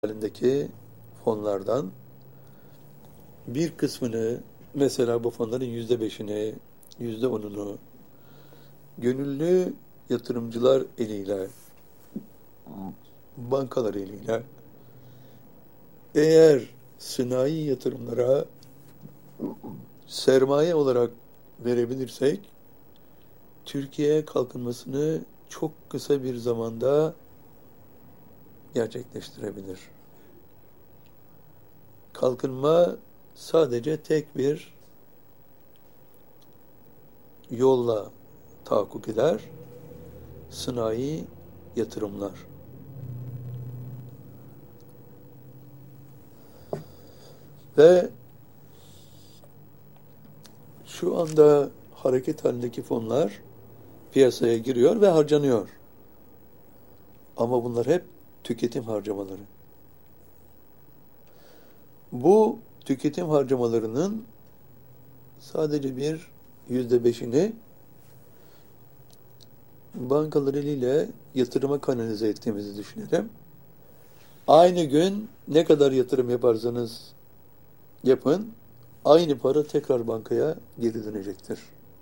halindeki fonlardan bir kısmını, mesela bu fonların %5'ini, %10'unu gönüllü yatırımcılar eliyle, bankalar eliyle eğer sınai yatırımlara sermaye olarak verebilirsek, Türkiye kalkınmasını çok kısa bir zamanda gerçekleştirebilir. Kalkınma sadece tek bir yolla tahakkuk eder: sınai yatırımlar. Ve şu anda hareket halindeki fonlar piyasaya giriyor ve harcanıyor. Ama bunlar hep tüketim harcamaları. Bu tüketim harcamalarının sadece bir %5'ini bankalar eliyle yatırıma kanalize ettiğimizi düşünelim. Aynı gün ne kadar yatırım yaparsanız yapın, aynı para tekrar bankaya geri dönecektir.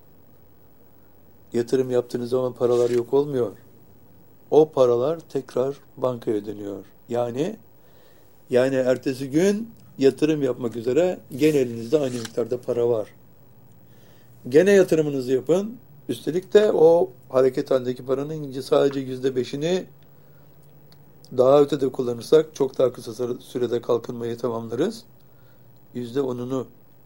Yatırım yaptığınız zaman paralar yok olmuyor. O paralar tekrar bankaya dönüyor. Yani ertesi gün yatırım yapmak üzere gene elinizde aynı miktarda para var. Gene yatırımınızı yapın. Üstelik de o hareket halindeki paranın sadece %5'ini daha ötede kullanırsak çok daha kısa sürede kalkınmayı tamamlarız. %10'unu.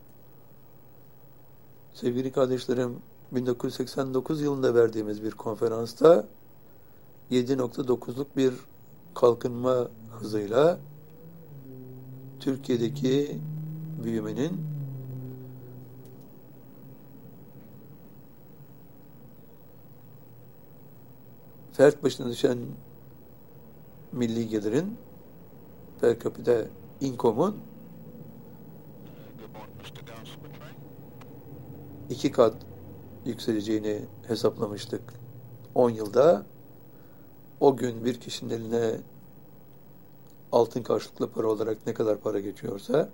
Sevgili kardeşlerim, 1989 yılında verdiğimiz bir konferansta 7.9'luk bir kalkınma hızıyla Türkiye'deki büyümenin fert başına düşen milli gelirin, per capita income'un 2 kat yükseleceğini hesaplamıştık. 10 yılda o gün bir kişinin eline altın karşılıklı para olarak ne kadar para geçiyorsa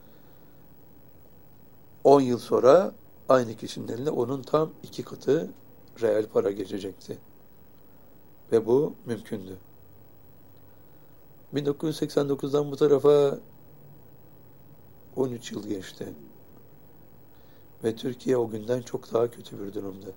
10 yıl sonra aynı kişinin eline onun tam 2 katı reel para geçecekti. Ve bu mümkündü. 1989'dan bu tarafa 13 yıl geçti. Ve Türkiye o günden çok daha kötü bir durumda.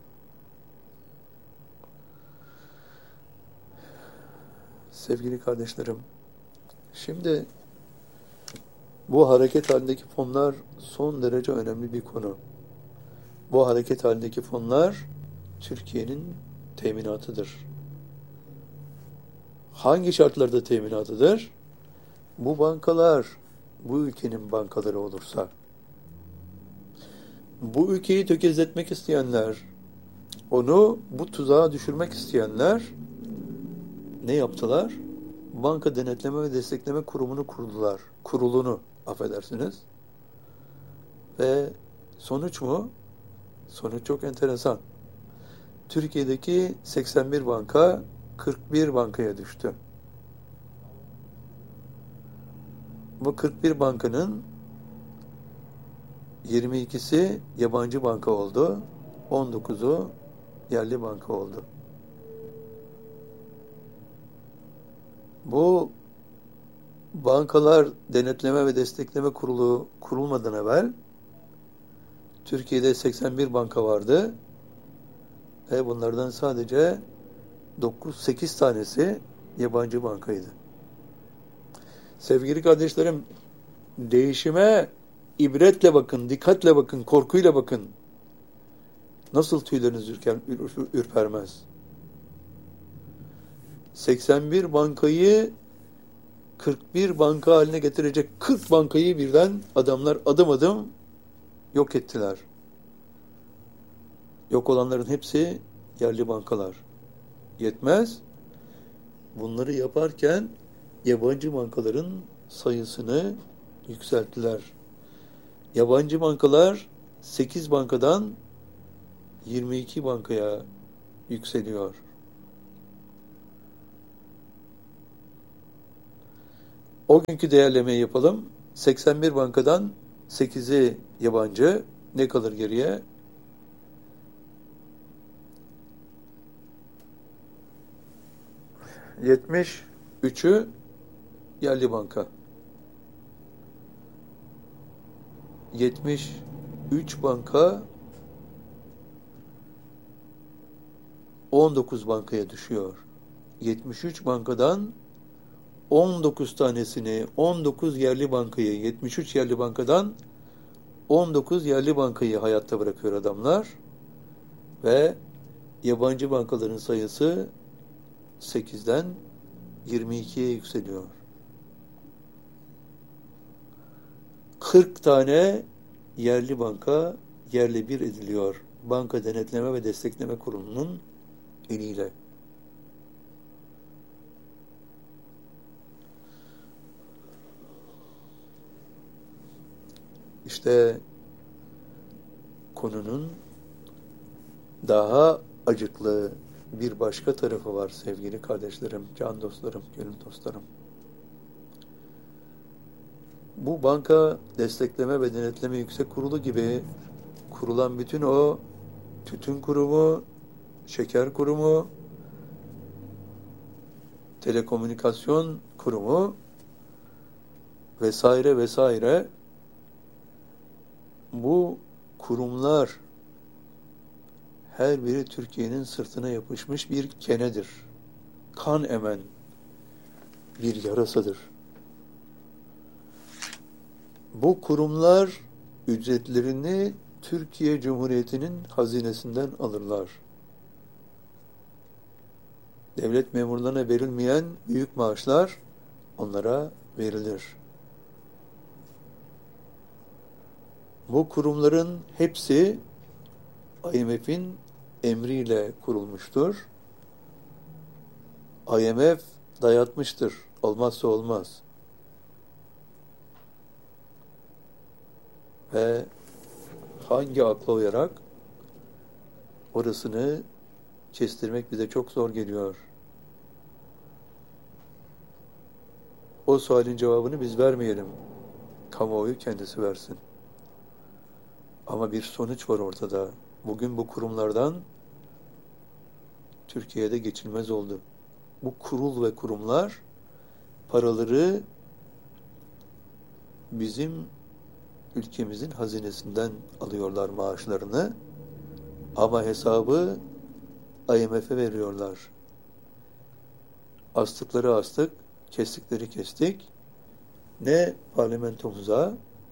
Sevgili kardeşlerim, şimdi bu hareket halindeki fonlar son derece önemli bir konu. Bu hareket halindeki fonlar Türkiye'nin teminatıdır. Hangi şartlarda teminatıdır? Bu bankalar, bu ülkenin bankaları olursa, bu ülkeyi tökezletmek isteyenler, onu bu tuzağa düşürmek isteyenler ne yaptılar? Banka Denetleme ve Destekleme Kurumu'nu kurdular. Kurulunu, affedersiniz. Ve sonuç mu? Sonuç çok enteresan. Türkiye'deki 81 banka 41 bankaya düştü. Bu 41 bankanın 22'si yabancı banka oldu, 19'u yerli banka oldu. Bu Bankalar Denetleme ve Destekleme Kurulu kurulmadan evvel Türkiye'de 81 banka vardı ve bunlardan sadece 8 tanesi yabancı bankaydı. Sevgili kardeşlerim, değişime ibretle bakın, dikkatle bakın, korkuyla bakın. Nasıl tüyleriniz ürpermez? 81 bankayı 41 banka haline getirecek 40 bankayı birden adamlar adım adım yok ettiler. Yok olanların hepsi yerli bankalar. Yetmez. Bunları yaparken yabancı bankaların sayısını yükselttiler. Yabancı bankalar 8 bankadan 22 bankaya yükseliyor. O günkü değerlemeyi yapalım. 81 bankadan 8'i yabancı. Ne kalır geriye? 73'ü yerli banka. 73 banka 19 bankaya düşüyor. 73 bankadan 19 tanesini, 19 yerli bankayı, 73 yerli bankadan 19 yerli bankayı hayatta bırakıyor adamlar ve yabancı bankaların sayısı 8'den 22'ye yükseliyor. 40 tane yerli banka yerle bir ediliyor. Banka Denetleme ve Destekleme Kurulu'nun eliyle. İşte konunun daha acıklı bir başka tarafı var sevgili kardeşlerim, can dostlarım, gönül dostlarım. Bu Banka Destekleme ve Denetleme Yüksek Kurulu gibi kurulan bütün o tütün kurumu, şeker kurumu, telekomünikasyon kurumu vesaire vesaire, bu kurumlar her biri Türkiye'nin sırtına yapışmış bir kenedir. Kan emen bir yarasadır. Bu kurumlar ücretlerini Türkiye Cumhuriyeti'nin hazinesinden alırlar. Devlet memurlarına verilmeyen büyük maaşlar onlara verilir. Bu kurumların hepsi IMF'in emriyle kurulmuştur. IMF dayatmıştır. Olmazsa olmaz. Ve hangi akla uyarak orasını kestirmek bize çok zor geliyor. O sualin cevabını biz vermeyelim. Kamuoyu kendisi versin. Ama bir sonuç var ortada. Bugün bu kurumlardan Türkiye'de geçilmez oldu. Bu kurul ve kurumlar paraları bizim ülkemizin hazinesinden alıyorlar maaşlarını, ama hesabı IMF'e veriyorlar. Astıkları astık, kestikleri kestik. Ne parlamentomuza,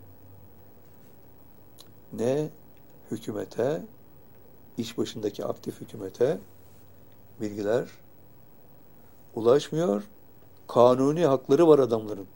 ne hükümete, iş başındaki aktif hükümete bilgiler ulaşmıyor. Kanuni hakları var adamların.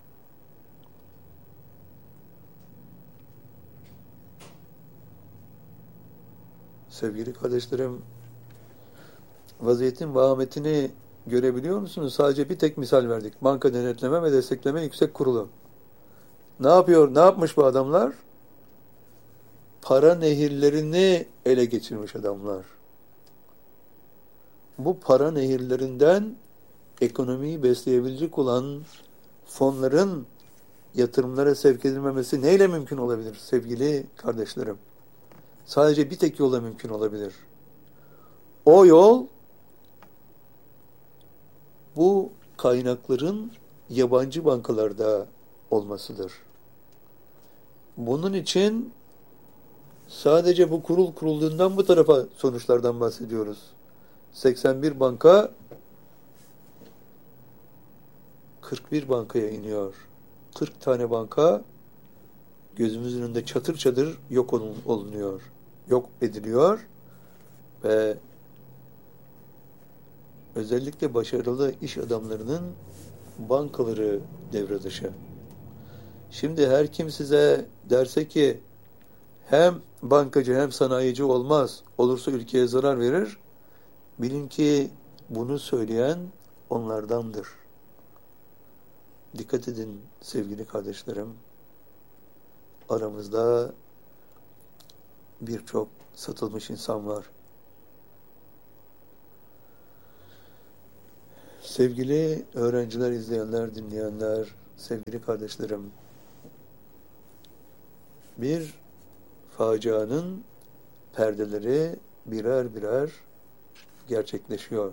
Sevgili kardeşlerim, vaziyetin vahametini görebiliyor musunuz? Sadece bir tek misal verdik. Banka Denetleme ve Destekleme Yüksek Kurulu. Ne yapıyor? Ne yapmış bu adamlar? Para nehirlerini ele geçirmiş adamlar. Bu para nehirlerinden ekonomiyi besleyebilecek olan fonların yatırımlara sevk edilmemesi neyle mümkün olabilir sevgili kardeşlerim? Sadece bir tek yolla mümkün olabilir. O yol, bu kaynakların yabancı bankalarda olmasıdır. Bunun için sadece bu kurul kurulduğundan bu tarafa sonuçlardan bahsediyoruz. 81 banka 41 bankaya iniyor. 40 tane banka gözümüzün önünde çatır çatır yok olunuyor. Yok ediliyor ve özellikle başarılı iş adamlarının bankaları devre dışı. Şimdi her kim size derse ki hem bankacı hem sanayici olmaz, olursa ülkeye zarar verir, bilin ki bunu söyleyen onlardandır. Dikkat edin sevgili kardeşlerim. Aramızda birçok satılmış insan var. Sevgili öğrenciler, izleyenler, dinleyenler, sevgili kardeşlerim, bir facianın perdeleri birer birer gerçekleşiyor.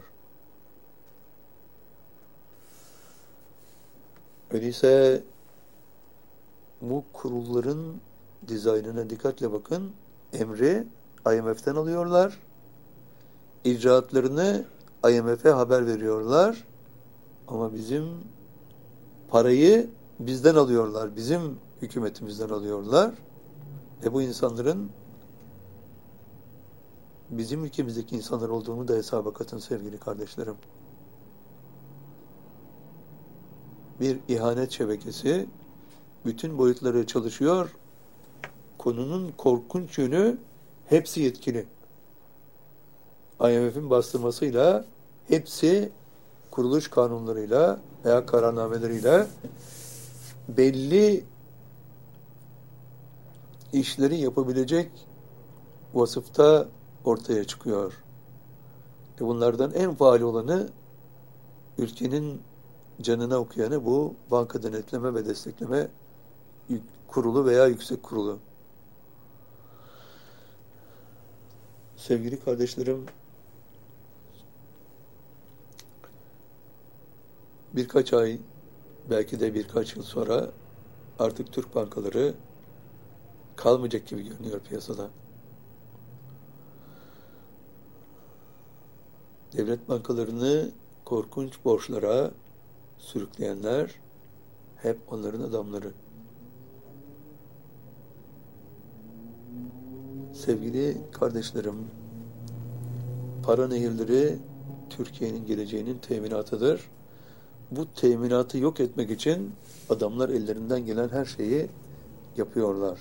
Öyleyse bu kurulların dizaynına dikkatle bakın. Emri IMF'den alıyorlar. İcraatlarını IMF'e haber veriyorlar. Ama bizim parayı bizden alıyorlar. Bizim hükümetimizden alıyorlar. Ve bu insanların bizim ülkemizdeki insanlar olduğunu da hesaba katın sevgili kardeşlerim. Bir ihanet şebekesi bütün boyutları çalışıyor. Konunun korkunç yönü hepsi yetkili. IMF'in bastırmasıyla hepsi kuruluş kanunlarıyla veya kararnameleriyle belli işleri yapabilecek vasıfta ortaya çıkıyor. Bunlardan en faal olanı ülkenin canına okuyanı bu banka denetleme ve destekleme kurulu veya yüksek kurulu. Sevgili kardeşlerim, birkaç ay, belki de birkaç yıl sonra artık Türk bankaları kalmayacak gibi görünüyor piyasada. Devlet bankalarını korkunç borçlara sürükleyenler hep onların adamları. Sevgili kardeşlerim, para nehirleri Türkiye'nin geleceğinin teminatıdır. Bu teminatı yok etmek için adamlar ellerinden gelen her şeyi yapıyorlar.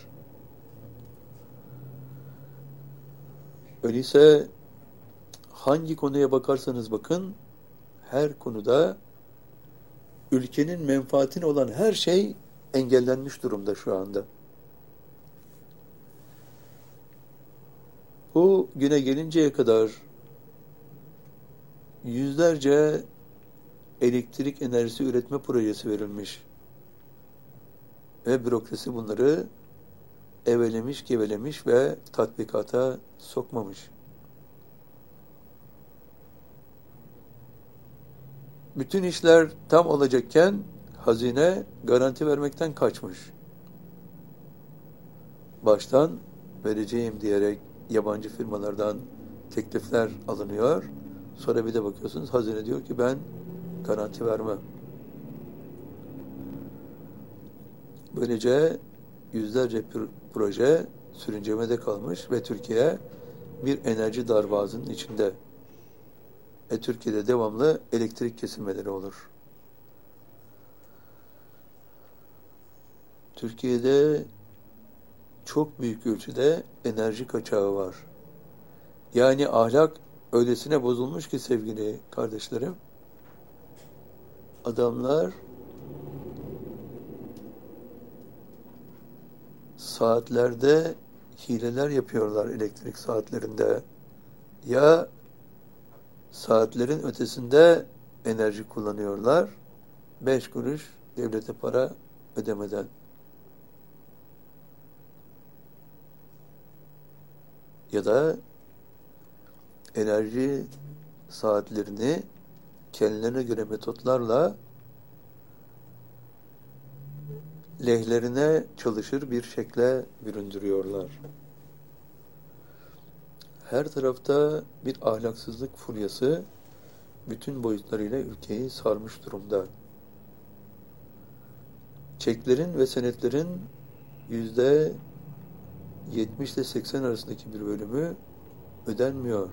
Öyleyse hangi konuya bakarsanız bakın, her konuda ülkenin menfaatine olan her şey engellenmiş durumda şu anda. Bu güne gelinceye kadar yüzlerce elektrik enerjisi üretme projesi verilmiş. Ve bürokrasi bunları evelemiş, gevelemiş ve tatbikata sokmamış. Bütün işler tam olacakken hazine garanti vermekten kaçmış. Baştan vereceğim diyerek yabancı firmalardan teklifler alınıyor. Sonra bir de bakıyorsunuz hazine diyor ki ben garanti vermem. Böylece yüzlerce proje sürüncemede kalmış ve Türkiye bir enerji darboğazının içinde. Türkiye'de devamlı elektrik kesilmeleri olur. Türkiye'de çok büyük ölçüde enerji kaçağı var. Yani ahlak öylesine bozulmuş ki sevgili kardeşlerim, adamlar saatlerde hileler yapıyorlar elektrik saatlerinde. Ya saatlerin ötesinde enerji kullanıyorlar, 5 kuruş devlete para ödemeden. Ya da enerji saatlerini kendilerine göre metotlarla lehlerine çalışır bir şekle büründürüyorlar. Her tarafta bir ahlaksızlık furyası bütün boyutlarıyla ülkeyi sarmış durumda. Çeklerin ve senetlerin %70 ile 80 arasındaki bir bölümü ödenmiyor.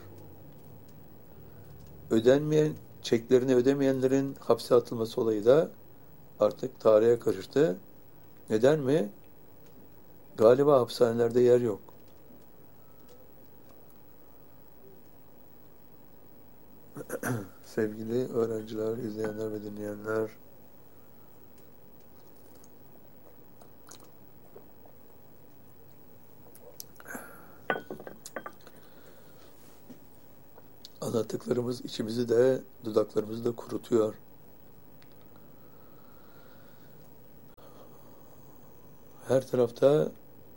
Çeklerini ödemeyenlerin hapse atılması olayı da artık tarihe karıştı. Neden mi? Galiba hapishanelerde yer yok. Sevgili öğrenciler, izleyenler ve dinleyenler, anlattıklarımız içimizi de dudaklarımızı da kurutuyor. Her tarafta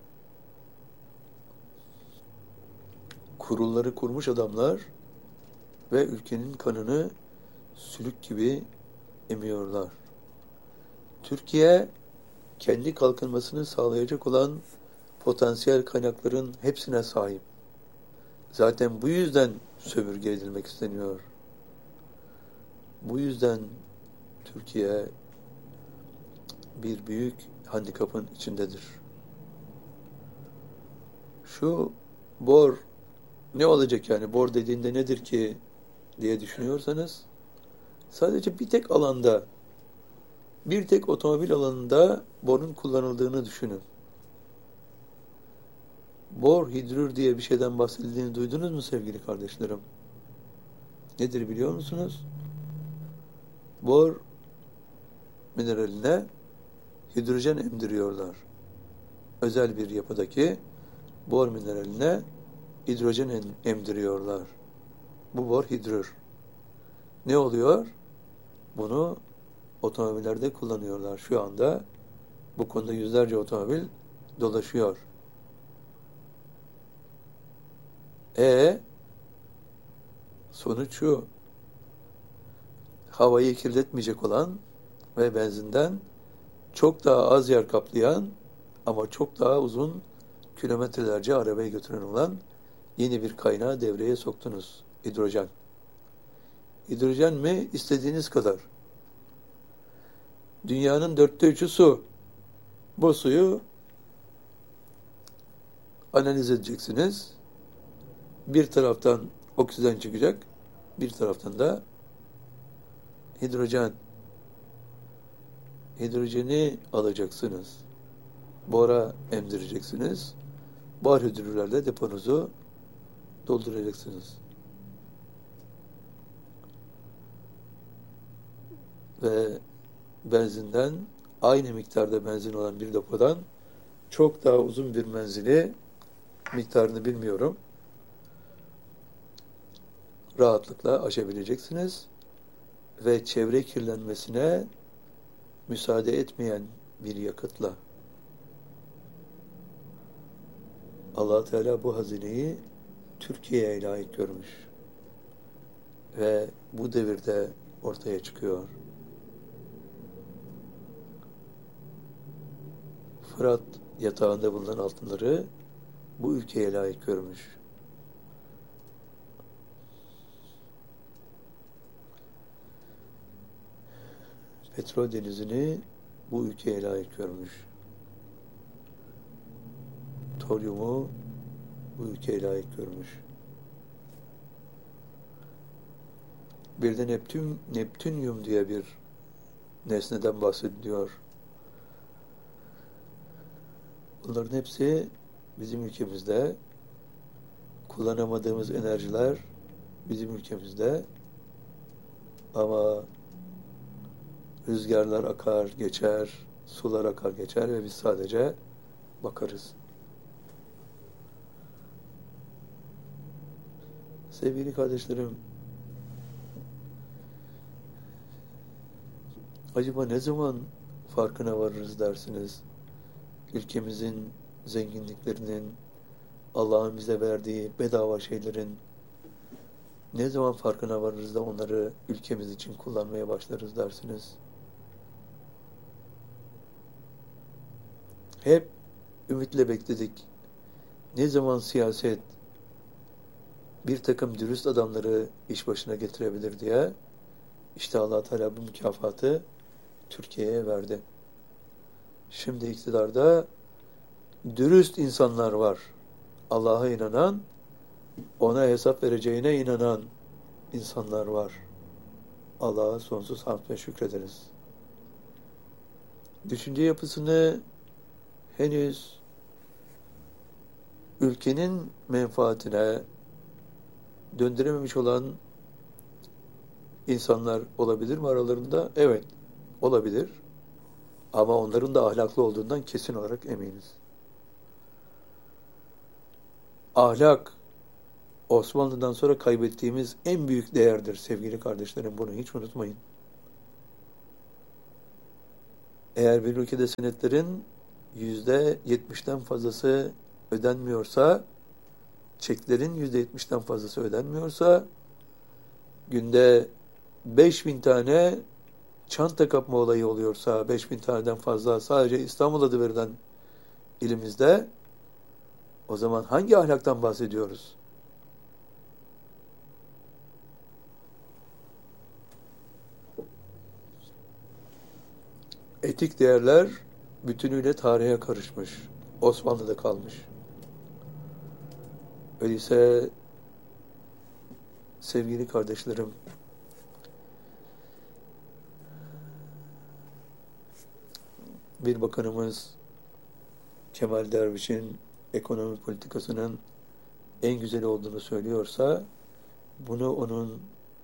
kurulları kurmuş adamlar ve ülkenin kanını sülük gibi emiyorlar. Türkiye kendi kalkınmasını sağlayacak olan potansiyel kaynakların hepsine sahip. Zaten bu yüzden sömürge edilmek isteniyor. Bu yüzden Türkiye bir büyük handikapın içindedir. Şu bor ne olacak yani? Bor dediğinde nedir ki diye düşünüyorsanız sadece bir tek alanda, bir tek otomobil alanında borun kullanıldığını düşünün. Bor hidrür diye bir şeyden bahsedildiğini duydunuz mu sevgili kardeşlerim? Nedir biliyor musunuz? Bor mineraline hidrojen emdiriyorlar. Özel bir yapıdaki bor mineraline hidrojen emdiriyorlar. Bu bor hidrür. Ne oluyor? Bunu otomobillerde kullanıyorlar. Şu anda bu konuda yüzlerce otomobil dolaşıyor. Sonuç şu. Havayı kirletmeyecek olan ve benzinden çok daha az yer kaplayan ama çok daha uzun kilometrelerce arabayı götüren olan yeni bir kaynağı devreye soktunuz. Hidrojen. Hidrojen mi? İstediğiniz kadar. Dünyanın 3/4 su. Bu suyu analiz edeceksiniz. Bir taraftan oksijen çıkacak, bir taraftan da hidrojen. Hidrojeni alacaksınız. Bora emdireceksiniz. Bor hidrürlerle deponuzu dolduracaksınız. Ve benzinden aynı miktarda benzin olan bir depodan çok daha uzun bir menzili, miktarını bilmiyorum, rahatlıkla aşabileceksiniz ve çevre kirlenmesine müsaade etmeyen bir yakıtla. Allah Teala bu hazineyi Türkiye'ye layık görmüş ve bu devirde ortaya çıkıyor. Fırat yatağında bulunan altınları bu ülkeye layık görmüş. Petrol denizini bu ülkeye layık görmüş. Toryumu bu ülkeye layık görmüş. Bir de Neptünyum diye bir nesneden bahsediliyor. Bunların hepsi bizim ülkemizde, kullanamadığımız enerjiler bizim ülkemizde, ama rüzgarlar akar geçer, sular akar geçer ve biz sadece bakarız. Sevgili kardeşlerim, acaba ne zaman farkına varırız dersiniz? Ülkemizin zenginliklerinin, Allah'ın bize verdiği bedava şeylerin ne zaman farkına varırız da onları ülkemiz için kullanmaya başlarız dersiniz? Hep ümitle bekledik. Ne zaman siyaset bir takım dürüst adamları iş başına getirebilir diye, işte Allah Teala bu mükafatı Türkiye'ye verdi. Şimdi iktidarda dürüst insanlar var. Allah'a inanan, ona hesap vereceğine inanan insanlar var. Allah'a sonsuz hamd ve şükrederiz. Düşünce yapısını henüz ülkenin menfaatine döndürememiş olan insanlar olabilir mi aralarında? Evet, olabilir. Ama onların da ahlaklı olduğundan kesin olarak eminiz. Ahlak, Osmanlı'dan sonra kaybettiğimiz en büyük değerdir sevgili kardeşlerim. Bunu hiç unutmayın. Eğer bir ülkede senetlerin %70'ten fazlası ödenmiyorsa, çeklerin %70'ten fazlası ödenmiyorsa, günde 5.000 tane çanta kapma olayı oluyorsa, 5.000 taneden fazla sadece İstanbul adı verilen ilimizde, o zaman hangi ahlaktan bahsediyoruz? Etik değerler bütünüyle tarihe karışmış. Osmanlı'da kalmış. Öyleyse sevgili kardeşlerim, bir bakanımız Kemal Derviş'in ekonomi politikasının en güzeli olduğunu söylüyorsa, bunu onun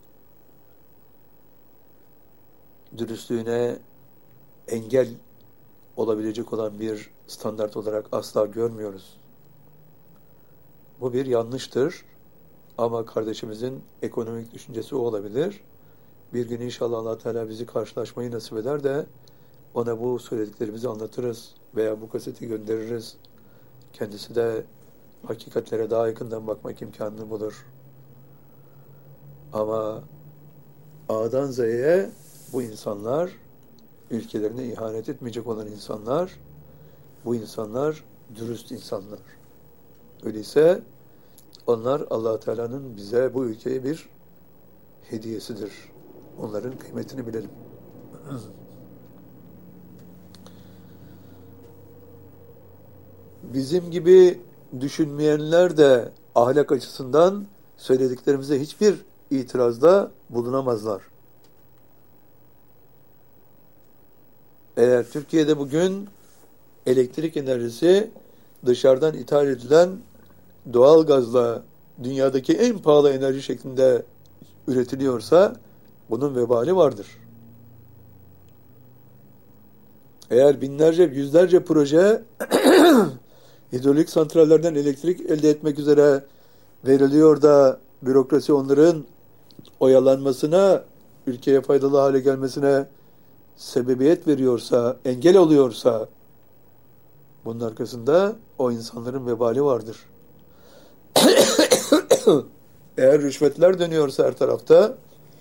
dürüstlüğüne engel olabilecek olan bir standart olarak asla görmüyoruz. Bu bir yanlıştır. Ama kardeşimizin ekonomik düşüncesi o olabilir. Bir gün inşallah Allah Teala bizi karşılaşmayı nasip eder de ona bu söylediklerimizi anlatırız veya bu kaseti göndeririz. Kendisi de hakikatlere daha yakından bakmak imkanını bulur. Ama A'dan Z'ye bu insanlar, ülkelerine ihanet etmeyecek olan insanlar, bu insanlar dürüst insanlar. Öyleyse onlar Allah Teala'nın bize bu ülkeye bir hediyesidir. Onların kıymetini bilelim. Bizim gibi düşünmeyenler de ahlak açısından söylediklerimize hiçbir itirazda bulunamazlar. Eğer Türkiye'de bugün elektrik enerjisi dışarıdan ithal edilen doğal gazla dünyadaki en pahalı enerji şeklinde üretiliyorsa bunun vebali vardır. Eğer binlerce, yüzlerce proje hidrolik santrallerden elektrik elde etmek üzere veriliyor da bürokrasi onların oyalanmasına, ülkeye faydalı hale gelmesine sebebiyet veriyorsa, engel oluyorsa bunun arkasında o insanların vebali vardır. Eğer rüşvetler dönüyorsa her tarafta,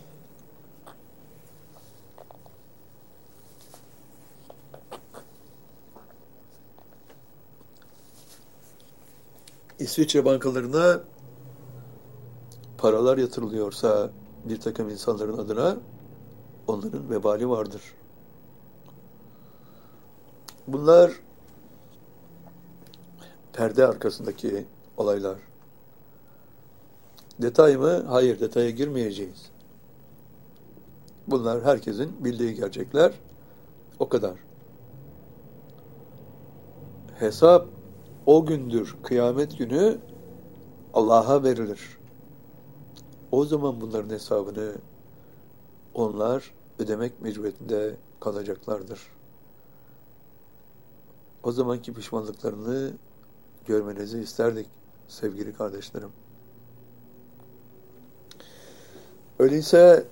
İsviçre bankalarına paralar yatırılıyorsa bir takım insanların adına onların vebali vardır. Bunlar perde arkasındaki olaylar. Detay mı? Hayır, detaya girmeyeceğiz. Bunlar herkesin bildiği gerçekler. O kadar. Hesap o gündür, kıyamet günü Allah'a verilir. O zaman bunların hesabını onlar ödemek mecburiyetinde kalacaklardır. O zamanki pişmanlıklarını görmenizi isterdik sevgili kardeşlerim. Öyleyse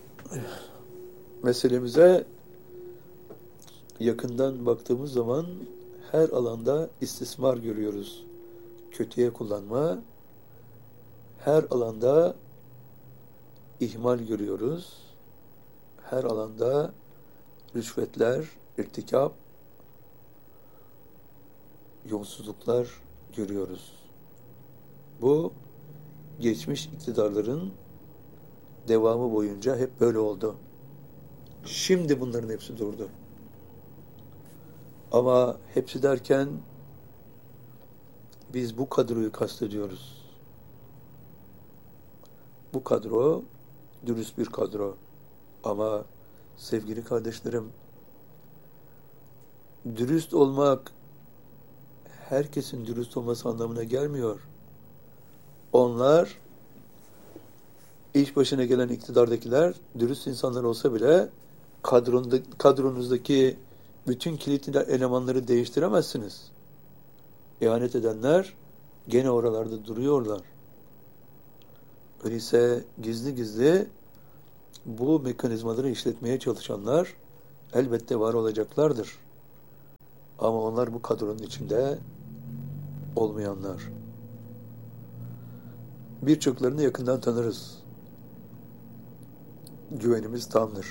meselemize yakından baktığımız zaman her alanda istismar görüyoruz. Kötüye kullanma, her alanda ihmal görüyoruz. Her alanda rüşvetler, irtikap, yolsuzluklar görüyoruz. Bu geçmiş iktidarların devamı boyunca hep böyle oldu. Şimdi bunların hepsi durdu. Ama hepsi derken biz bu kadroyu kastediyoruz. Bu kadro dürüst bir kadro. Ama sevgili kardeşlerim, dürüst olmak herkesin dürüst olması anlamına gelmiyor. Onlar, iş başına gelen iktidardakiler dürüst insanlar olsa bile kadronuzdaki bütün kilitli elemanları değiştiremezsiniz. İhanet edenler gene oralarda duruyorlar. Öyleyse gizli gizli bu mekanizmaları işletmeye çalışanlar elbette var olacaklardır. Ama onlar bu kadronun içinde olmayanlar. Birçoklarını yakından tanırız. Güvenimiz tamdır.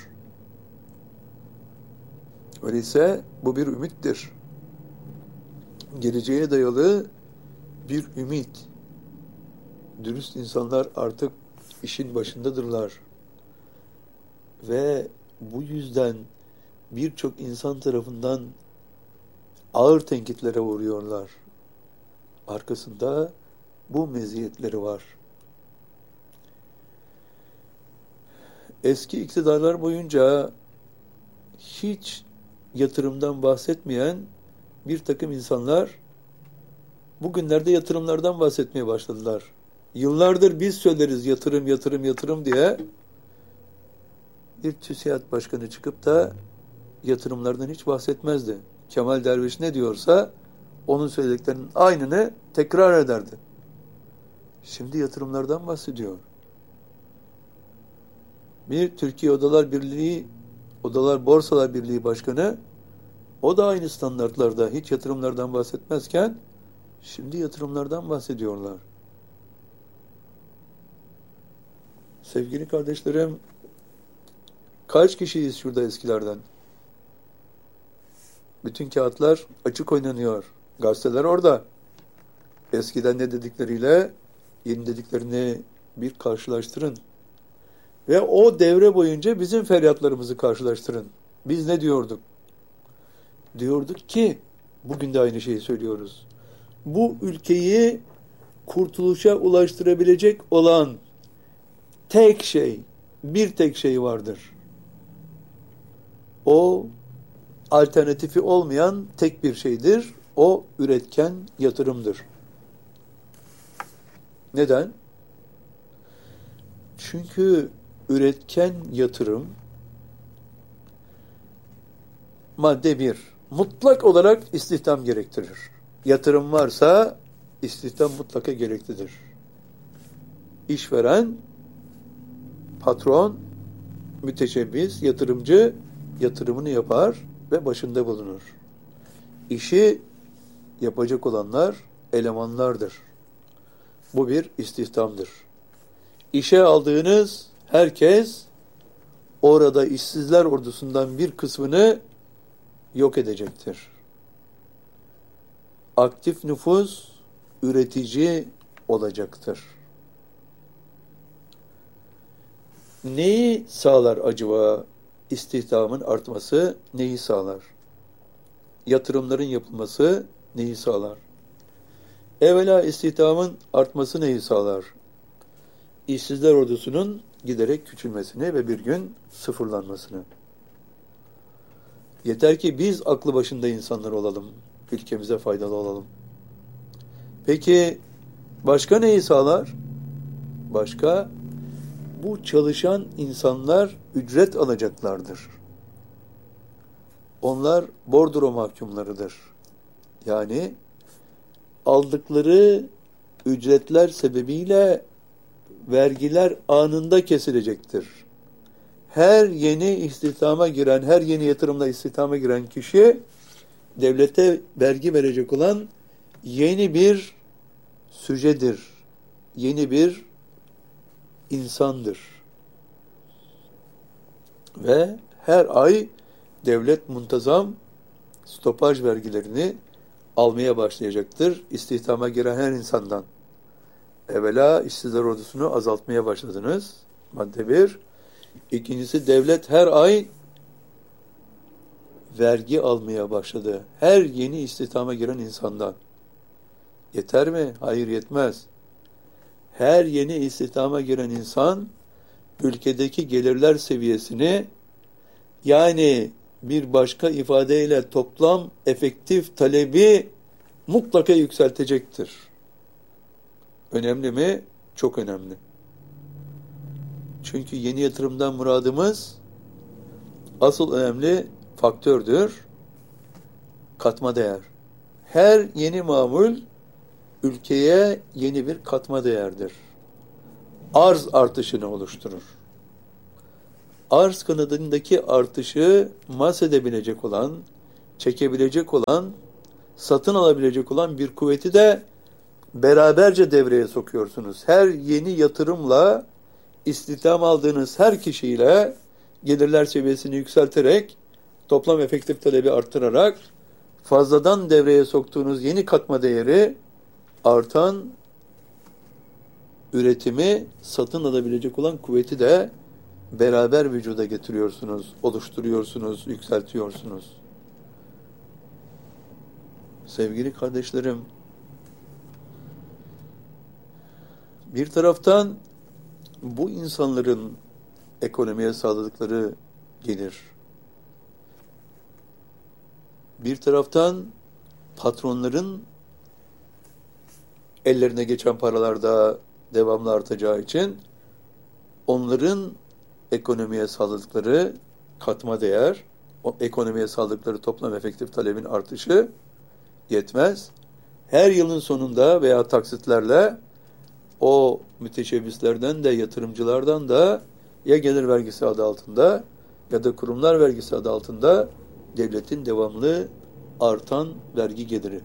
Öyleyse bu bir ümittir. Geleceğe dayalı bir ümit. Dürüst insanlar artık işin başındadırlar. Ve bu yüzden birçok insan tarafından ağır tenkitlere uğruyorlar. Arkasında bu meziyetleri var. Eski iktidarlar boyunca hiç yatırımdan bahsetmeyen bir takım insanlar bugünlerde yatırımlardan bahsetmeye başladılar. Yıllardır biz söyleriz yatırım, yatırım, yatırım diye. Bir TÜSİAD Başkanı çıkıp da yatırımlardan hiç bahsetmezdi. Kemal Derviş ne diyorsa onun söylediklerinin aynını tekrar ederdi. Şimdi yatırımlardan bahsediyor. Bir Türkiye Odalar Borsalar Birliği Başkanı, o da aynı standartlarda hiç yatırımlardan bahsetmezken şimdi yatırımlardan bahsediyorlar. Sevgili kardeşlerim, kaç kişiyiz şurada eskilerden? Bütün kağıtlar açık oynanıyor. Gazeteler orada. Eskiden ne dedikleriyle yeni dediklerini bir karşılaştırın. Ve o devre boyunca bizim feryatlarımızı karşılaştırın. Biz ne diyorduk? Diyorduk ki, bugün de aynı şeyi söylüyoruz. Bu ülkeyi kurtuluşa ulaştırabilecek olan bir tek şey vardır. O alternatifi olmayan tek bir şeydir. O üretken yatırımdır. Neden? Çünkü üretken yatırım madde 1. Mutlak olarak istihdam gerektirir. Yatırım varsa istihdam mutlaka gereklidir. İşveren, patron, müteşebbis, yatırımcı yatırımını yapar ve başında bulunur. İşi yapacak olanlar elemanlardır. Bu bir istihdamdır. İşe aldığınız herkes orada işsizler ordusundan bir kısmını yok edecektir. Aktif nüfus üretici olacaktır. Neyi sağlar acaba istihdamın artması? Neyi sağlar? Yatırımların yapılması neyi sağlar? Evvela istihdamın artması neyi sağlar? İşsizler ordusunun giderek küçülmesini ve bir gün sıfırlanmasını. Yeter ki biz aklı başında insanlar olalım, ülkemize faydalı olalım. Peki başka neyi sağlar? Başka, bu çalışan insanlar ücret alacaklardır. Onlar bordro mahkumlarıdır. Yani aldıkları ücretler sebebiyle vergiler anında kesilecektir. Her yeni istihdama giren, her yeni yatırımla istihdama giren kişi devlete vergi verecek olan yeni bir sücedir. Yeni bir insandır. Ve her ay devlet muntazam stopaj vergilerini almaya başlayacaktır istihdama giren her insandan. Evvela işsizler ordusunu azaltmaya başladınız. Madde 1. İkincisi, devlet her ay vergi almaya başladı. Her yeni istihdama giren insandan. Yeter mi? Hayır, yetmez. Her yeni istihdama giren insan ülkedeki gelirler seviyesini, yani bir başka ifadeyle toplam efektif talebi mutlaka yükseltecektir. Önemli mi? Çok önemli. Çünkü yeni yatırımdan muradımız asıl önemli faktördür. Katma değer. Her yeni mamul ülkeye yeni bir katma değerdir. Arz artışını oluşturur. Arz kanadındaki artışı mahsedebilecek olan, çekebilecek olan satın alabilecek olan bir kuvveti de beraberce devreye sokuyorsunuz. Her yeni yatırımla istihdam aldığınız her kişiyle gelirler seviyesini yükselterek, toplam efektif talebi arttırarak, fazladan devreye soktuğunuz yeni katma değeri artan üretimi satın alabilecek olan kuvveti de beraber vücuda getiriyorsunuz, oluşturuyorsunuz, yükseltiyorsunuz. Sevgili kardeşlerim, bir taraftan bu insanların ekonomiye sağladıkları gelir, bir taraftan patronların ellerine geçen paralar da devamlı artacağı için onların ekonomiye sağladıkları katma değer, o ekonomiye sağladıkları toplam efektif talebin artışı yetmez. Her yılın sonunda veya taksitlerle o müteşebbislerden de yatırımcılardan da ya gelir vergisi adı altında ya da kurumlar vergisi adı altında devletin devamlı artan vergi geliri.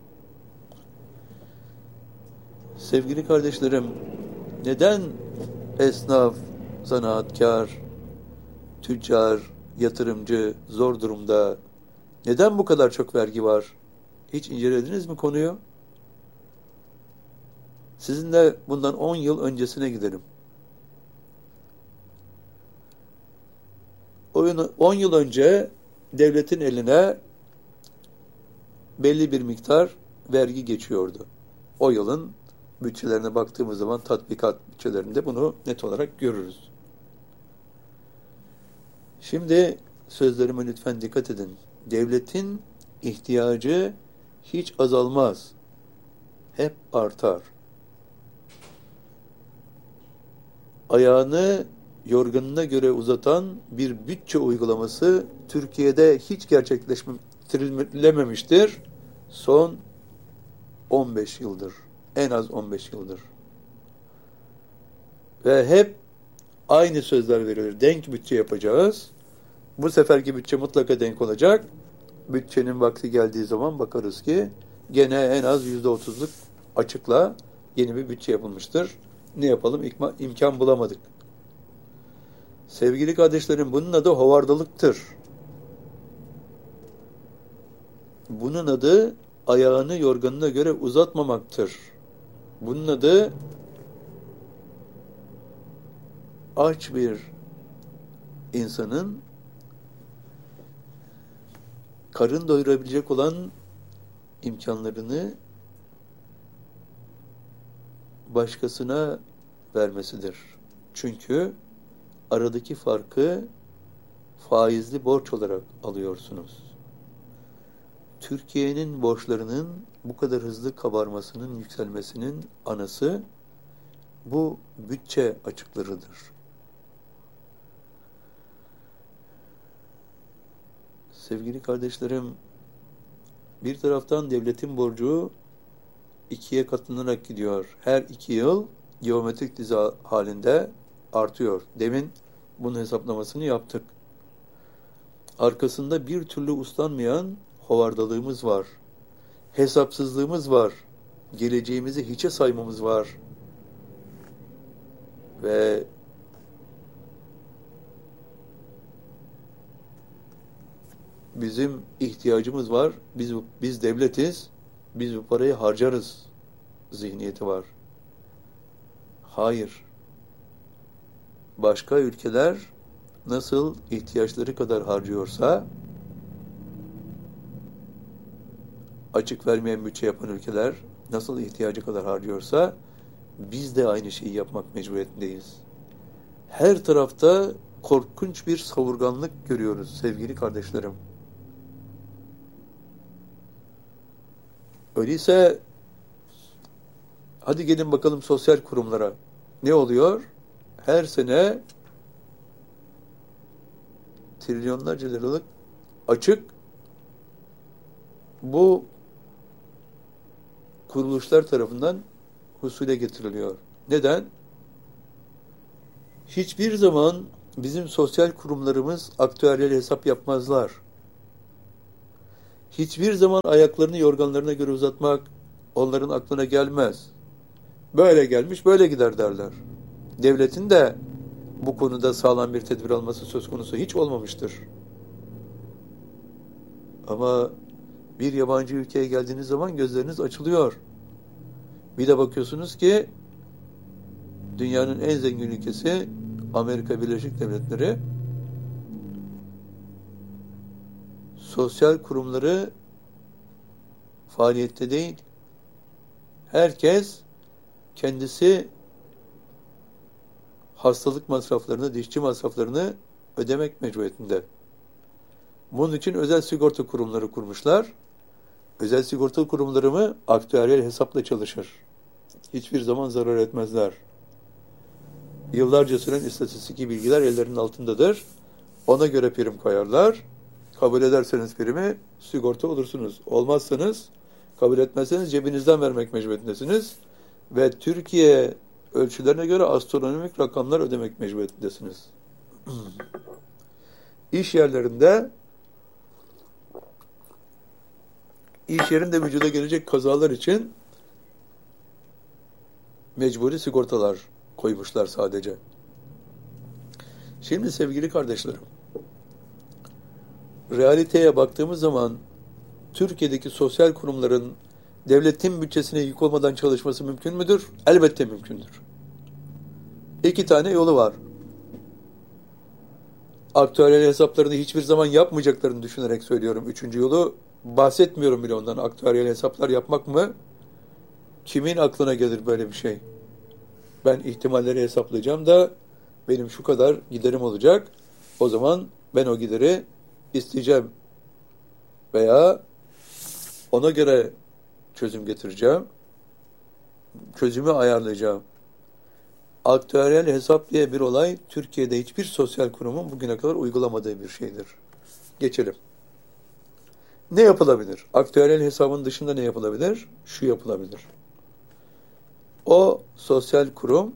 Sevgili kardeşlerim, neden esnaf, zanaatkar, tüccar, yatırımcı zor durumda? Neden bu kadar çok vergi var? Hiç incelediniz mi konuyu? Sizinle bundan 10 yıl öncesine gidelim. 10 yıl önce devletin eline belli bir miktar vergi geçiyordu. O yılın bütçelerine baktığımız zaman tatbikat bütçelerinde bunu net olarak görürüz. Şimdi sözlerime lütfen dikkat edin. Devletin ihtiyacı hiç azalmaz. Hep artar. Ayağını yorganına göre uzatan bir bütçe uygulaması Türkiye'de hiç gerçekleştirilememiştir. Son 15 yıldır. En az 15 yıldır. Ve hep aynı sözler verilir. Denk bütçe yapacağız. Bu seferki bütçe mutlaka denk olacak. Bütçenin vakti geldiği zaman bakarız ki gene en az %30'luk açıkla yeni bir bütçe yapılmıştır. Ne yapalım? İmkan bulamadık. Sevgili kardeşlerim, bunun adı hovardalıktır. Bunun adı ayağını yorganına göre uzatmamaktır. Bunun adı aç bir insanın karın doyurabilecek olan imkanlarını başkasına vermesidir. Çünkü aradaki farkı faizli borç olarak alıyorsunuz. Türkiye'nin borçlarının bu kadar hızlı kabarmasının, yükselmesinin anası bu bütçe açıklarıdır. Sevgili kardeşlerim, bir taraftan devletin borcu 2'ye katlanarak gidiyor. Her 2 yıl geometrik dizi halinde artıyor. Demin bunun hesaplamasını yaptık. Arkasında bir türlü uslanmayan hovardalığımız var. Hesapsızlığımız var. Geleceğimizi hiçe saymamız var. Ve bizim ihtiyacımız var. Biz devletiz. Biz bu parayı harcarız zihniyeti var. Hayır. Başka ülkeler nasıl ihtiyaçları kadar harcıyorsa, açık vermeyen bütçe yapan ülkeler nasıl ihtiyacı kadar harcıyorsa, biz de aynı şeyi yapmak mecburiyetindeyiz. Her tarafta korkunç bir savurganlık görüyoruz sevgili kardeşlerim. Öyleyse hadi gelin bakalım sosyal kurumlara. Ne oluyor? Her sene trilyonlarca liralık açık bu kuruluşlar tarafından husule getiriliyor. Neden? Hiçbir zaman bizim sosyal kurumlarımız aktüeryel hesap yapmazlar. hiçbir zaman ayaklarını yorganlarına göre uzatmak onların aklına gelmez. Böyle gelmiş, böyle gider derler. Devletin de bu konuda sağlam bir tedbir alması söz konusu hiç olmamıştır. Ama bir yabancı ülkeye geldiğiniz zaman gözleriniz açılıyor. Bir de bakıyorsunuz ki dünyanın en zengin ülkesi Amerika Birleşik Devletleri sosyal kurumları faaliyette değil. Herkes kendisi hastalık masraflarını, dişçi masraflarını ödemek mecburiyetinde. Bunun için özel sigorta kurumları kurmuşlar. Özel sigorta kurumları mı aktüeryel hesapla çalışır. Hiçbir zaman zarar etmezler. Yıllarca süren istatistiki bilgiler ellerinin altındadır. Ona göre prim koyarlar. Kabul ederseniz primi sigorta olursunuz. Olmazsanız, kabul etmezseniz cebinizden vermek mecburiyetindesiniz. Ve Türkiye ölçülerine göre astronomik rakamlar ödemek mecburiyetindesiniz. İş yerlerinde iş yerinde vücuda gelecek kazalar için mecburi sigortalar koymuşlar sadece. Şimdi sevgili kardeşlerim, realiteye baktığımız zaman Türkiye'deki sosyal kurumların devletin bütçesine yük olmadan çalışması mümkün müdür? Elbette mümkündür. İki tane yolu var. Aktüeryel hesaplarını hiçbir zaman yapmayacaklarını düşünerek söylüyorum. Üçüncü yolu bahsetmiyorum bile ondan. Aktüeryel hesaplar yapmak mı? Kimin aklına gelir böyle bir şey? Ben ihtimalleri hesaplayacağım da benim şu kadar giderim olacak. O zaman ben o gideri isteyeceğim. Veya ona göre çözüm getireceğim. Çözümü ayarlayacağım. Aktüeryel hesap diye bir olay Türkiye'de hiçbir sosyal kurumun bugüne kadar uygulamadığı bir şeydir. Geçelim. Ne yapılabilir? Aktüeryel hesabın dışında ne yapılabilir? Şu yapılabilir. O sosyal kurum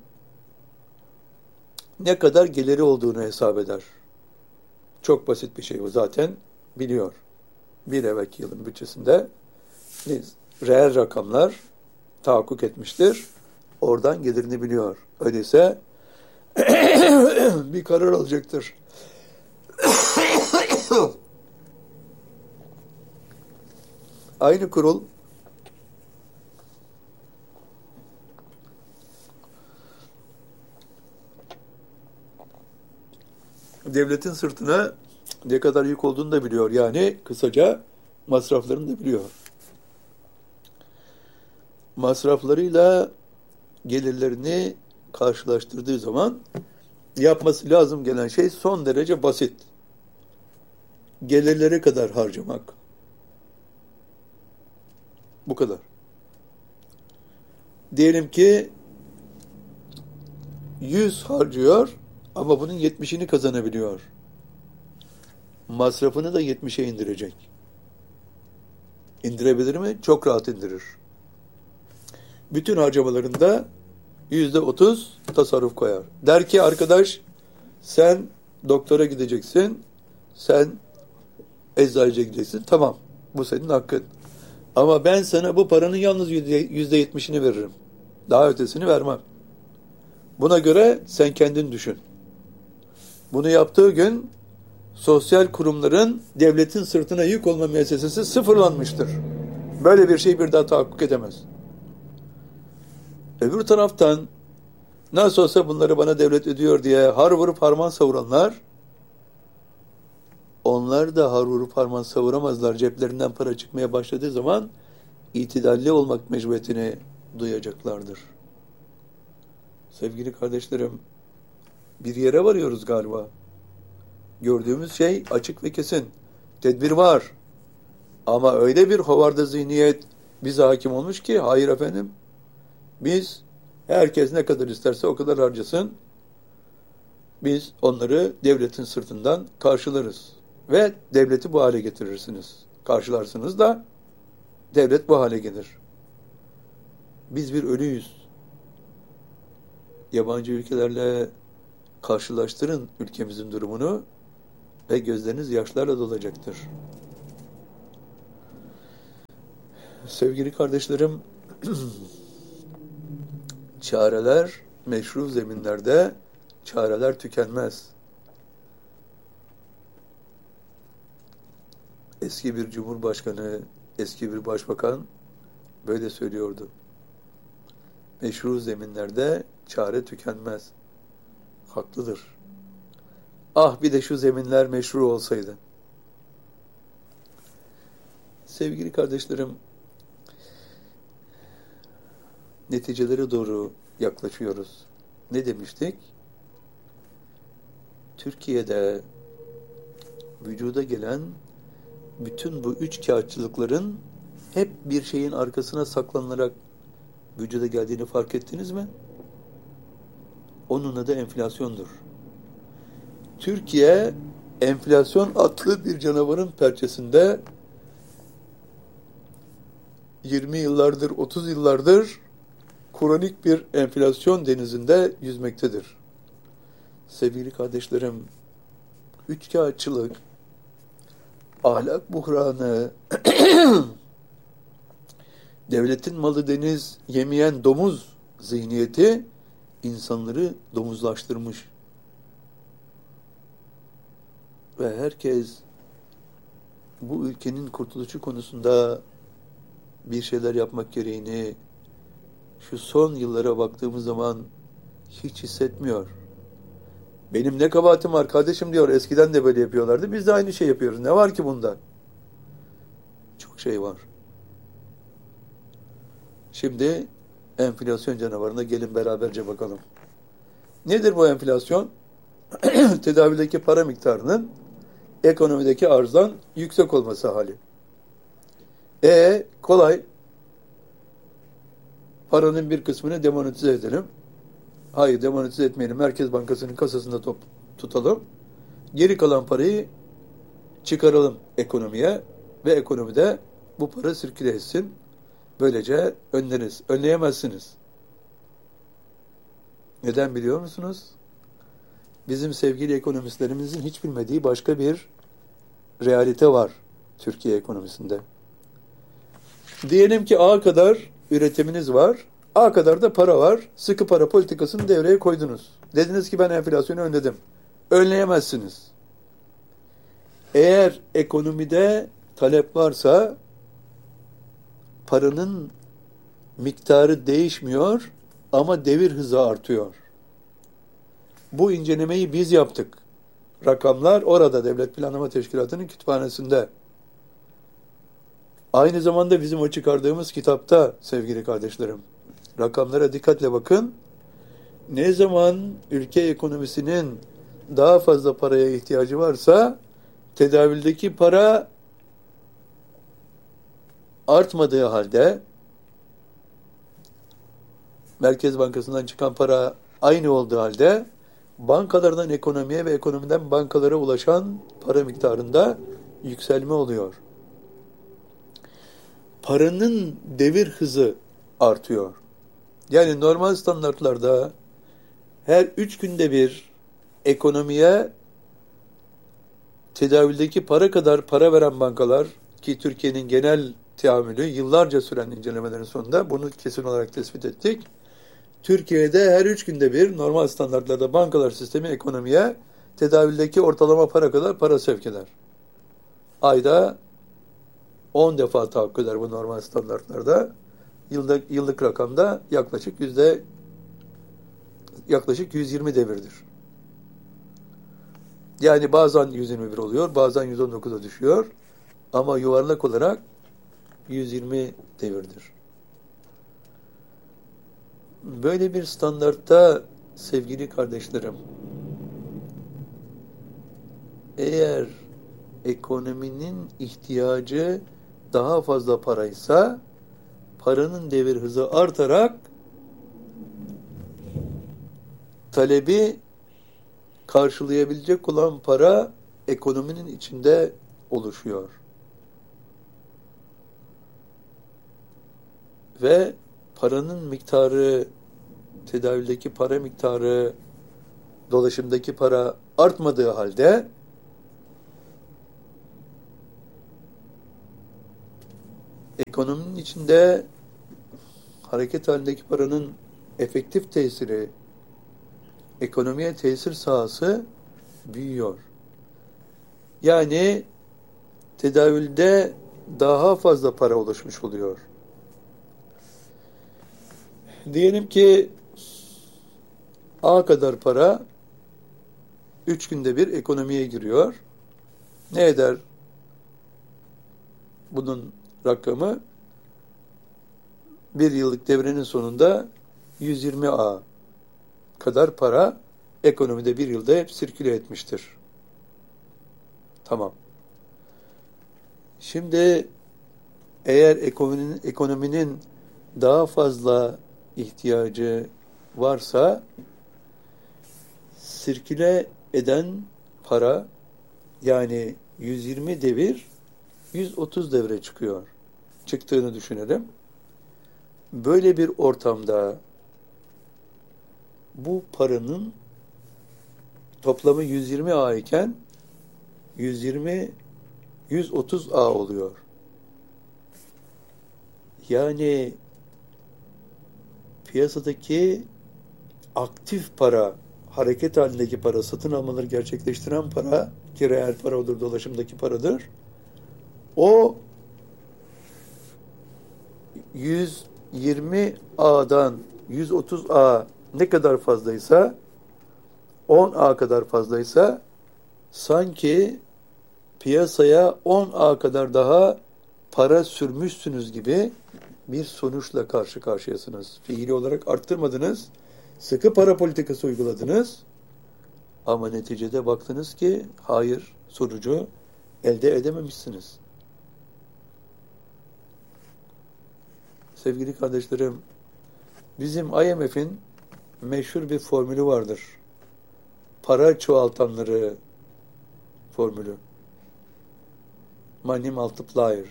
ne kadar geliri olduğunu hesap eder. Çok basit bir şey bu, zaten biliyor. Bir evvelki yılın bütçesinde reel rakamlar tahakkuk etmiştir. Oradan gelirini biliyor. Öyleyse bir karar alacaktır. Aynı kurul devletin sırtına ne kadar yük olduğunu da biliyor. Yani kısaca masraflarını da biliyor. Masraflarıyla gelirlerini karşılaştırdığı zaman yapması lazım gelen şey son derece basit. Gelirleri kadar harcamak. Bu kadar. Diyelim ki 100 harcıyor ama bunun 70'ini kazanabiliyor. Masrafını da 70'e indirecek. İndirebilir mi? Çok rahat indirir. Bütün harcamalarında %30 tasarruf koyar. Der ki arkadaş, sen doktora gideceksin, sen eczacıya gideceksin. Tamam, bu senin hakkın. Ama ben sana bu paranın yalnız %70'ini veririm. Daha ötesini vermem. Buna göre sen kendin düşün. Bunu yaptığı gün sosyal kurumların devletin sırtına yük olma müessesesi sıfırlanmıştır. Böyle bir şey bir daha tahakkuk edemez. Öbür taraftan nasıl olsa bunları bana devlet ödüyor diye har vurup harman savuranlar, onlar da har vurup harman savuramazlar. Ceplerinden para çıkmaya başladığı zaman itidalli olmak mecburiyetini duyacaklardır. Sevgili kardeşlerim, bir yere varıyoruz galiba. Gördüğümüz şey açık ve kesin. Tedbir var. Ama öyle bir hovarda zihniyet bize hakim olmuş ki, hayır efendim, biz herkes ne kadar isterse o kadar harcasın. Biz onları devletin sırtından karşılarız. Ve devleti bu hale getirirsiniz. Karşılarsınız da devlet bu hale gelir. Biz bir ölüyüz. Yabancı ülkelerle karşılaştırın ülkemizin durumunu ve gözleriniz yaşlarla dolacaktır. Sevgili kardeşlerim, çareler meşru zeminlerde, çareler tükenmez. Eski bir cumhurbaşkanı, eski bir başbakan böyle söylüyordu. Meşru zeminlerde çare tükenmez. Haklıdır. Ah bir de şu zeminler meşru olsaydı. Sevgili kardeşlerim, neticelere doğru yaklaşıyoruz. Ne demiştik? Türkiye'de vücuda gelen bütün bu üç kağıtçılıkların hep bir şeyin arkasına saklanılarak vücuda geldiğini fark ettiniz mi? Onun adı enflasyondur. Türkiye enflasyon adlı bir canavarın pençesinde 20 yıllardır, 30 yıllardır kronik bir enflasyon denizinde yüzmektedir. Sevgili kardeşlerim, üçkağıtçılık, ahlak buhranı, devletin malı deniz yemeyen domuz zihniyeti insanları domuzlaştırmış. Ve herkes bu ülkenin kurtuluşu konusunda bir şeyler yapmak gereğini şu son yıllara baktığımız zaman hiç hissetmiyor. Benim ne kabahatim var kardeşim diyor. Eskiden de böyle yapıyorlardı. Biz de aynı şey yapıyoruz. Ne var ki bunda? Çok şey var. Şimdi enflasyon canavarına gelin beraberce bakalım. Nedir bu enflasyon? Tedavüldeki para miktarının ekonomideki arzdan yüksek olması hali. Kolay. Paranın bir kısmını demonetize edelim. Hayır, demonetize etmeyelim. Merkez Bankası'nın kasasında tutalım. Geri kalan parayı çıkaralım ekonomiye ve ekonomide bu para sirküle etsin. Böylece önleriz. Önleyemezsiniz. Neden biliyor musunuz? Bizim sevgili ekonomistlerimizin hiç bilmediği başka bir realite var Türkiye ekonomisinde. Diyelim ki A kadar üretiminiz var, A kadar da para var. Sıkı para politikasını devreye koydunuz. Dediniz ki ben enflasyonu önledim. Önleyemezsiniz. Eğer ekonomide talep varsa paranın miktarı değişmiyor ama devir hızı artıyor. Bu incelemeyi biz yaptık. Rakamlar orada Devlet Planlama Teşkilatı'nın kütüphanesinde. Aynı zamanda bizim o çıkardığımız kitapta sevgili kardeşlerim. Rakamlara dikkatle bakın. Ne zaman ülke ekonomisinin daha fazla paraya ihtiyacı varsa tedavüldeki para artmadığı halde Merkez Bankası'ndan çıkan para aynı olduğu halde bankalardan ekonomiye ve ekonomiden bankalara ulaşan para miktarında yükselme oluyor. Paranın devir hızı artıyor. Yani normal standartlarda her 3 günde bir ekonomiye tedavüldeki para kadar para veren bankalar ki Türkiye'nin genel teamülü yıllarca süren incelemelerin sonunda bunu kesin olarak tespit ettik. Türkiye'de her 3 günde bir normal standartlarda bankalar sistemi ekonomiye tedavüldeki ortalama para kadar para sevk eder. Ayda 10 defa tahakkuk eder bu normal standartlarda. Yıllık rakamda yaklaşık 120 devirdir. Yani bazen 121 oluyor, bazen 119'a düşüyor. Ama yuvarlak olarak 120 devirdir. Böyle bir standartta sevgili kardeşlerim, eğer ekonominin ihtiyacı daha fazla paraysa, paranın devir hızı artarak talebi karşılayabilecek olan para ekonominin içinde oluşuyor. Ve paranın miktarı, tedavüldeki para miktarı, dolaşımdaki para artmadığı halde ekonominin içinde hareket halindeki paranın efektif tesiri, ekonomiye tesir sahası büyüyor. Yani tedavülde daha fazla para oluşmuş oluyor. Diyelim ki A kadar para 3 günde bir ekonomiye giriyor. Ne eder bunun rakamı? Bir yıllık devrenin sonunda 120 A kadar para ekonomide bir yılda hep sirküle etmiştir. Tamam. Şimdi eğer ekonominin daha fazla ihtiyacı varsa sirküle eden para, yani 120 devir 130 devre çıktığını düşünelim. Böyle bir ortamda bu paranın toplamı 120 A iken 130 A oluyor. Yani piyasadaki aktif para, hareket halindeki para, satın almaları gerçekleştiren para, ki reel para odur, dolaşımdaki paradır. O 120 A'dan 130 A ne kadar fazlaysa, 10 A kadar fazlaysa, sanki piyasaya 10 A kadar daha para sürmüşsünüz gibi bir sonuçla karşı karşıyasınız. Fiili olarak arttırmadınız, sıkı para politikası uyguladınız ama neticede baktınız ki hayır, sonucu elde edememişsiniz. Sevgili kardeşlerim, bizim IMF'in meşhur bir formülü vardır. Para çoğaltanları formülü. Money multiplier.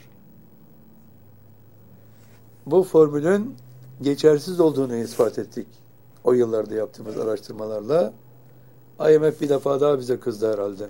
Bu formülün geçersiz olduğunu ispat ettik. O yıllarda yaptığımız araştırmalarla. IMF bir defa daha bize kızdı herhalde.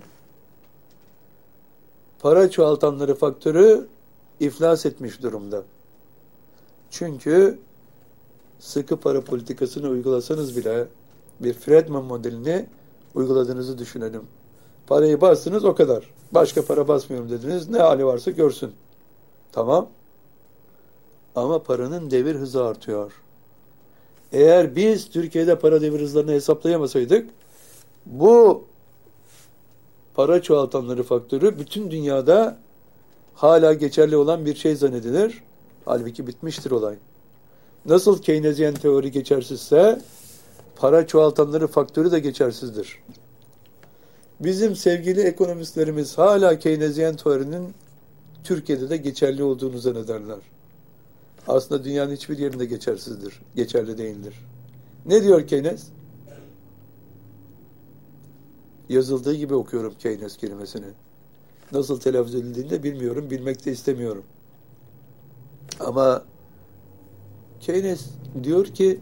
Para çoğaltanları faktörü iflas etmiş durumda. Çünkü sıkı para politikasını uygulasanız bile bir Friedman modelini uyguladığınızı düşünelim. Parayı bastınız, o kadar. Başka para basmıyorum dediniz. Ne hali varsa görsün. Tamam. Ama paranın devir hızı artıyor. Eğer biz Türkiye'de para devir hızlarını hesaplayamasaydık, bu para çoğaltanları faktörü bütün dünyada hala geçerli olan bir şey zannedilir. Halbuki bitmiştir olay. Nasıl Keynesyen teori geçersizse, para çoğaltanları faktörü de geçersizdir. Bizim sevgili ekonomistlerimiz hala Keynesyen teorinin Türkiye'de de geçerli olduğunu zannederler. Aslında dünyanın hiçbir yerinde geçersizdir, geçerli değildir. Ne diyor Keynes? Yazıldığı gibi okuyorum Keynes kelimesini. Nasıl telaffuz edildiğini de bilmiyorum, bilmek de istemiyorum. Ama Keynes diyor ki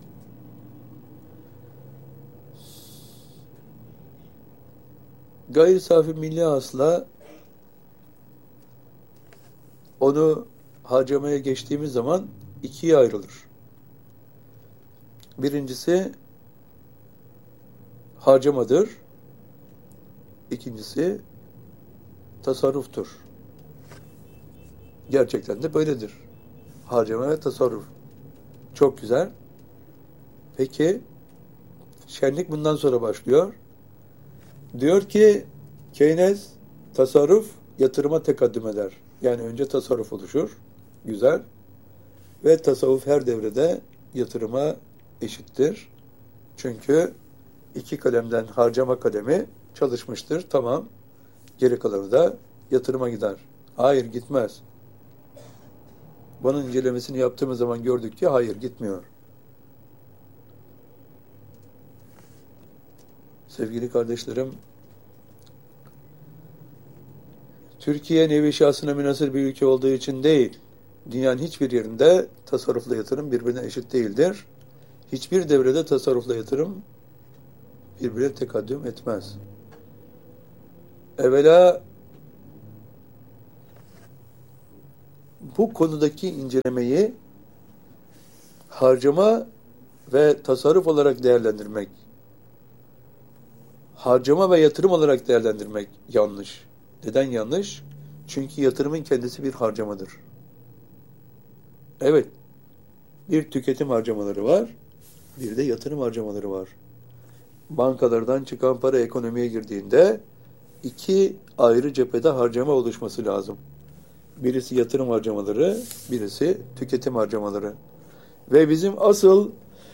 gayri safi milli hasıla, onu harcamaya geçtiğimiz zaman ikiye ayrılır. Birincisi harcamadır. İkincisi tasarruftur. Gerçekten de böyledir. Harcama ve tasarruf. Çok güzel. Peki şenlik bundan sonra başlıyor. Diyor ki Keynes, tasarruf yatırıma tekaddüm eder. Yani önce tasarruf oluşur. Güzel. Ve tasavvuf her devrede yatırıma eşittir. Çünkü iki kalemden harcama kalemi çalışmıştır. Tamam. Geri kalanı da yatırıma gider. Hayır, gitmez. Bunun incelemesini yaptığımız zaman gördük ki hayır, gitmiyor. Sevgili kardeşlerim, Türkiye nevi şahsına münhasır bir ülke olduğu için değil, dünyanın hiçbir yerinde tasarrufla yatırım birbirine eşit değildir. Hiçbir devrede tasarrufla yatırım birbirine tekaddüm etmez. Evvela bu konudaki incelemeyi harcama ve tasarruf olarak değerlendirmek, harcama ve yatırım olarak değerlendirmek yanlış. Neden yanlış? Çünkü yatırımın kendisi bir harcamadır. Evet, bir tüketim harcamaları var, bir de yatırım harcamaları var. Bankalardan çıkan para ekonomiye girdiğinde iki ayrı cephede harcama oluşması lazım. Birisi yatırım harcamaları, birisi tüketim harcamaları. Ve bizim asıl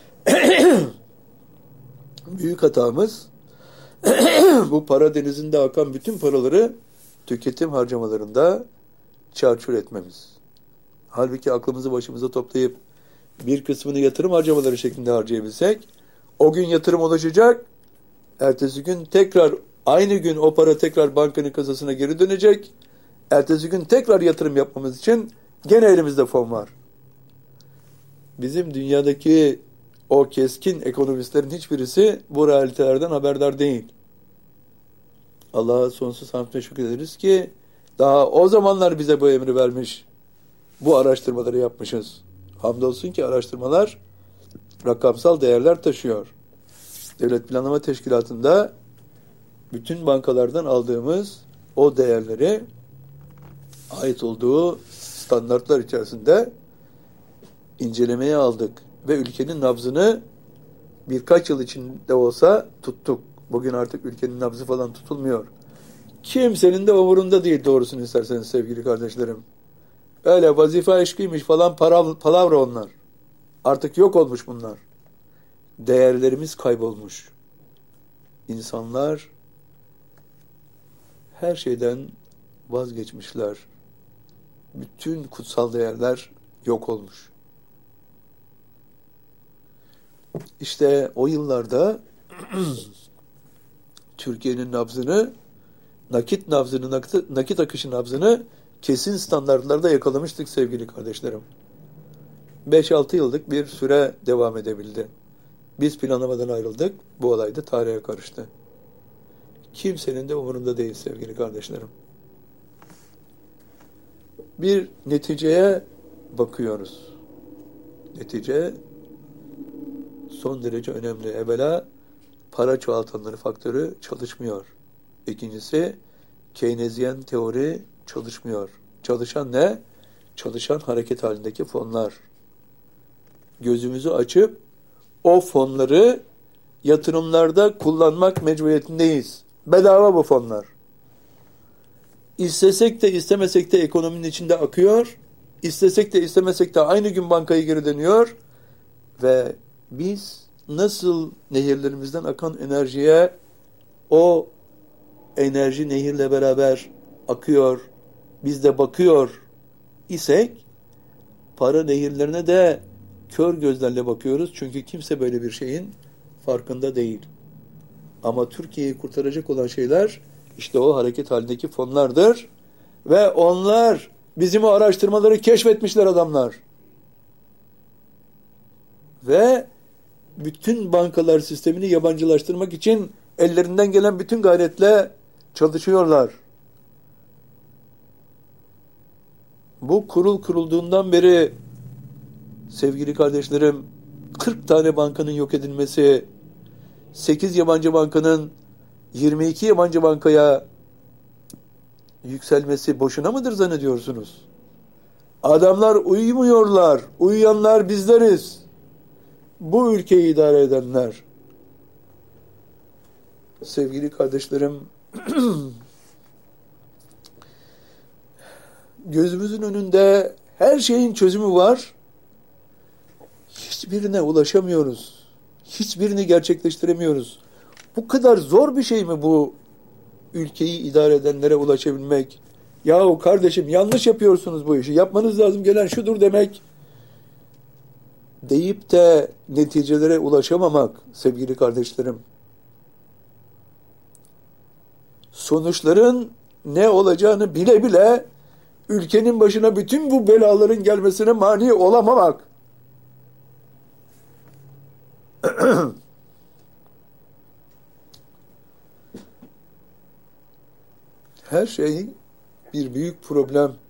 büyük hatamız bu para denizinde akan bütün paraları tüketim harcamalarında çarçur etmemiz. Halbuki aklımızı başımıza toplayıp bir kısmını yatırım harcamaları şeklinde harcayabilsek, o gün yatırım oluşacak, ertesi gün tekrar aynı gün o para tekrar bankanın kasasına geri dönecek, ertesi gün tekrar yatırım yapmamız için gene elimizde fon var. Bizim dünyadaki o keskin ekonomistlerin hiçbirisi bu realitelerden haberdar değil. Allah'a sonsuz hamd ve şükrederiz ki daha o zamanlar bize bu emri vermiş. Bu araştırmaları yapmışız. Hamdolsun ki araştırmalar rakamsal değerler taşıyor. Devlet Planlama Teşkilatı'nda bütün bankalardan aldığımız o değerleri ait olduğu standartlar içerisinde incelemeye aldık ve ülkenin nabzını birkaç yıl içinde olsa tuttuk. Bugün artık ülkenin nabzı falan tutulmuyor. Kimsenin de umurunda değil doğrusunu isterseniz sevgili kardeşlerim. Öyle vazife aşkıymış falan palavra onlar. Artık yok olmuş bunlar. Değerlerimiz kaybolmuş. İnsanlar her şeyden vazgeçmişler. Bütün kutsal değerler yok olmuş. İşte o yıllarda Türkiye'nin nabzını, nakit akışı nabzını kesin standartlarda yakalamıştık sevgili kardeşlerim. 5-6 yıllık bir süre devam edebildi. Biz planlamadan ayrıldık, bu olay da tarihe karıştı. Kimsenin de umurunda değil sevgili kardeşlerim. Bir neticeye bakıyoruz. Netice son derece önemli. Evvela para çoğaltanları faktörü çalışmıyor. İkincisi Keynesyen teori çalışmıyor. Çalışan ne? Çalışan hareket halindeki fonlar. Gözümüzü açıp o fonları yatırımlarda kullanmak mecburiyetindeyiz. Bedava bu fonlar. İstesek de istemesek de ekonominin içinde akıyor. İstesek de istemesek de aynı gün bankaya geri dönüyor. Ve biz nasıl nehirlerimizden akan enerjiye o enerji nehirle beraber akıyor, biz de bakıyor isek para nehirlerine de kör gözlerle bakıyoruz. Çünkü kimse böyle bir şeyin farkında değil. Ama Türkiye'yi kurtaracak olan şeyler işte o hareket halindeki fonlardır. Ve onlar bizim o araştırmaları keşfetmişler adamlar. Ve bütün bankalar sistemini yabancılaştırmak için ellerinden gelen bütün gayretle çalışıyorlar. Bu kurul kurulduğundan beri sevgili kardeşlerim 40 tane bankanın yok edilmesi, 8 yabancı bankanın 22 yabancı bankaya yükselmesi boşuna mıdır zannediyorsunuz? Adamlar uyumuyorlar. Uyuyanlar bizleriz. Bu ülkeyi idare edenler. Sevgili kardeşlerim, gözümüzün önünde her şeyin çözümü var. Hiçbirine ulaşamıyoruz. Hiçbirini gerçekleştiremiyoruz. Bu kadar zor bir şey mi bu ülkeyi idare edenlere ulaşabilmek? Yahu kardeşim yanlış yapıyorsunuz bu işi. Yapmanız lazım gelen şudur demek. Deyip de neticelere ulaşamamak sevgili kardeşlerim. Sonuçların ne olacağını bile bile ülkenin başına bütün bu belaların gelmesine mani olamamak. Her şey bir büyük problem.